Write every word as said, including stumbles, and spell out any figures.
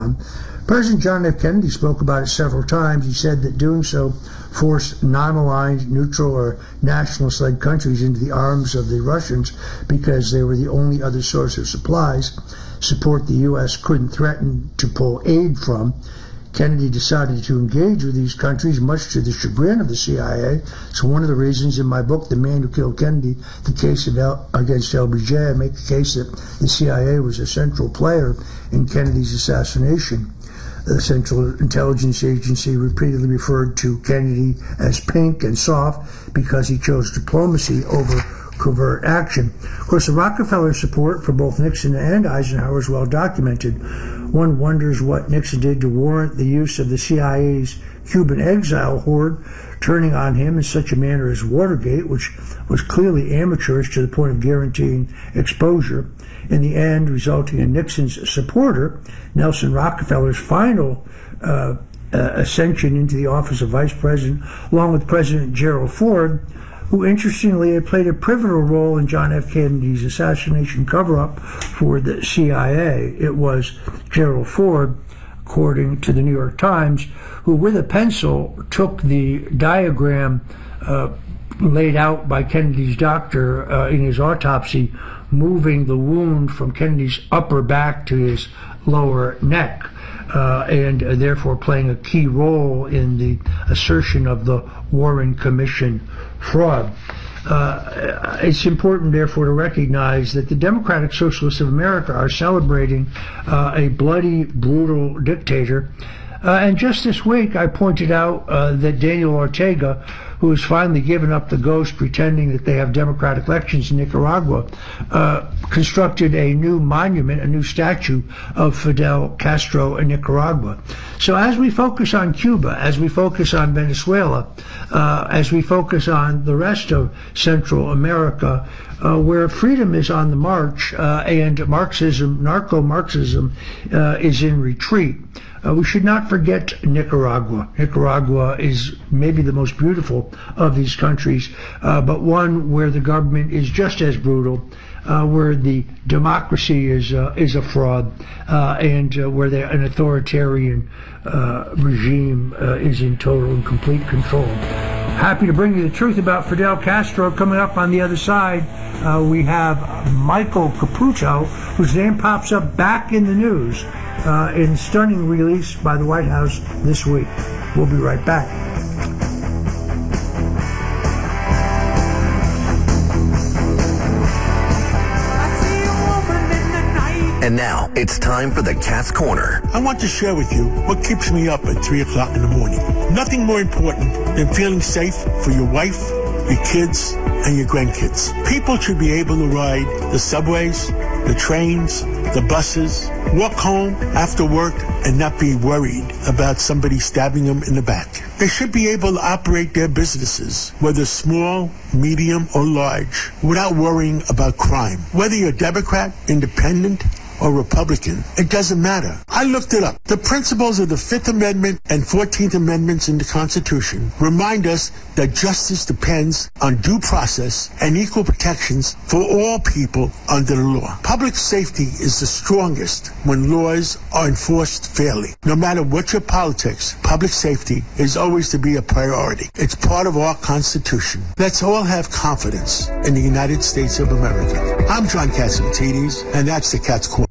President John F. Kennedy spoke about it several times. He said that doing so forced non-aligned, neutral, or nationalist-led countries into the arms of the Russians because they were the only other source of supplies, support the U S couldn't threaten to pull aid from. Kennedy decided to engage with these countries, much to the chagrin of the C I A. So one of the reasons in my book, The Man Who Killed Kennedy, The Case of L Against L B J, I make the case that the C I A was a central player in Kennedy's assassination. The Central Intelligence Agency repeatedly referred to Kennedy as pink and soft because he chose diplomacy over covert action. Of course, the Rockefeller support for both Nixon and Eisenhower is well documented. One wonders what Nixon did to warrant the use of the C I A's Cuban exile horde turning on him in such a manner as Watergate, which was clearly amateurish to the point of guaranteeing exposure, in the end resulting in Nixon's supporter, Nelson Rockefeller's final uh, uh, ascension into the office of vice president, along with President Gerald Ford, who interestingly had played a pivotal role in John F. Kennedy's assassination cover-up for the C I A. It was Gerald Ford, according to the New York Times, who with a pencil took the diagram uh, laid out by Kennedy's doctor uh, in his autopsy, moving the wound from Kennedy's upper back to his lower neck, uh, and uh, therefore playing a key role in the assertion of the Warren Commission fraud. Uh, it's important, therefore, to recognize that the Democratic Socialists of America are celebrating uh, a bloody, brutal dictator. Uh, and just this week, I pointed out uh, that Daniel Ortega, who has finally given up the ghost pretending that they have democratic elections in Nicaragua, uh, constructed a new monument, a new statue of Fidel Castro in Nicaragua. So as we focus on Cuba, as we focus on Venezuela, uh, as we focus on the rest of Central America, uh, where freedom is on the march uh, and Marxism, narco-Marxism, uh, is in retreat, Uh, we should not forget Nicaragua. Nicaragua is maybe the most beautiful of these countries, uh, but one where the government is just as brutal, uh, where the democracy is uh, is a fraud, uh, and uh, where they, an authoritarian uh, regime uh, is in total and complete control. Happy to bring you the truth about Fidel Castro. Coming up on the other side, uh, we have Michael Caputo, whose name pops up back in the news uh, in stunning release by the White House this week. We'll be right back. And now, it's time for the Cat's Corner. I want to share with you what keeps me up at three o'clock in the morning. Nothing more important than feeling safe for your wife, your kids, and your grandkids. People should be able to ride the subways, the trains, the buses, walk home after work, and not be worried about somebody stabbing them in the back. They should be able to operate their businesses, whether small, medium, or large, without worrying about crime. Whether you're Democrat, Independent, or Republican, it doesn't matter. I looked it up. The principles of the Fifth Amendment and Fourteenth Amendments in the Constitution remind us that justice depends on due process and equal protections for all people under the law. Public safety is the strongest when laws are enforced fairly. No matter what your politics, public safety is always to be a priority. It's part of our Constitution. Let's all have confidence in the United States of America. I'm John Catsimatidis, and that's the Cat's Corner.